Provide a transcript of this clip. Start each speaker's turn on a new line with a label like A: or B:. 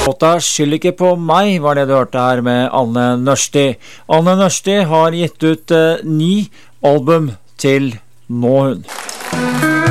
A: Låta «Skyld ikke på meg» var det du hørte her med Anne Nørsti. Anne Nørsti har gitt ut 9 album til nå hun.